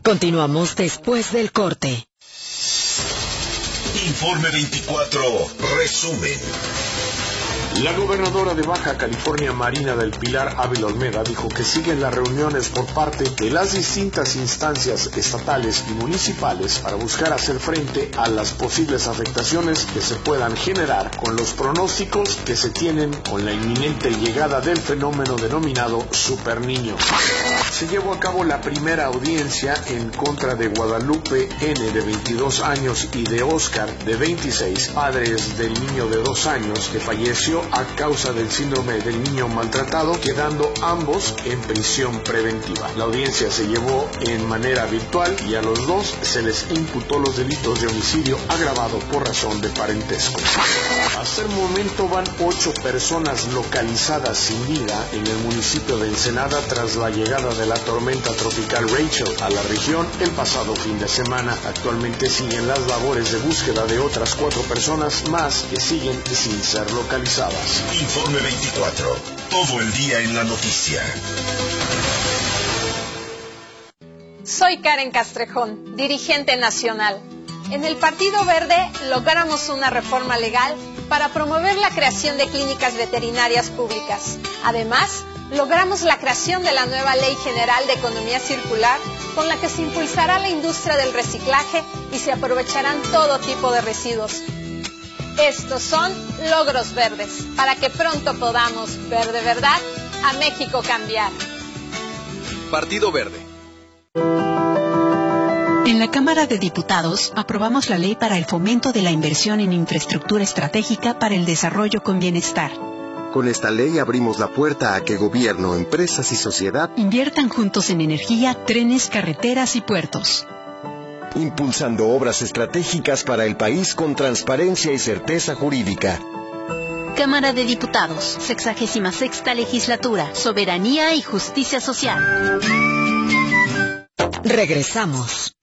Continuamos después del corte. Informe 24, resumen. La gobernadora de Baja California, Marina del Pilar Ávila Olmeda, dijo que siguen las reuniones por parte de las distintas instancias estatales y municipales para buscar hacer frente a las posibles afectaciones que se puedan generar con los pronósticos que se tienen con la inminente llegada del fenómeno denominado Super Niño. Se llevó a cabo la primera audiencia en contra de Guadalupe N., de 22 años, y de Oscar, de 26, padres del niño de 2 años que falleció a causa del síndrome del niño maltratado, quedando ambos en prisión preventiva. La audiencia se llevó en manera virtual y a los dos se les imputó los delitos de homicidio agravado por razón de parentesco. Hasta el momento van 8 personas localizadas sin vida en el municipio de Ensenada tras la llegada de la tormenta tropical Rachel a la región el pasado fin de semana. Actualmente siguen las labores de búsqueda de otras 4 personas más que siguen sin ser localizadas. Informe 24, todo el día en la noticia. Soy Karen Castrejón, dirigente nacional. En el Partido Verde logramos una reforma legal para promover la creación de clínicas veterinarias públicas. Además, logramos la creación de la nueva Ley General de Economía Circular, con la que se impulsará la industria del reciclaje y se aprovecharán todo tipo de residuos. Estos son logros verdes, para que pronto podamos ver de verdad a México cambiar. Partido Verde. En la Cámara de Diputados aprobamos la ley para el fomento de la inversión en infraestructura estratégica para el desarrollo con bienestar. Con esta ley abrimos la puerta a que gobierno, empresas y sociedad inviertan juntos en energía, trenes, carreteras y puertos. Impulsando obras estratégicas para el país con transparencia y certeza jurídica. Cámara de Diputados, 66ª Legislatura, Soberanía y Justicia Social. Regresamos.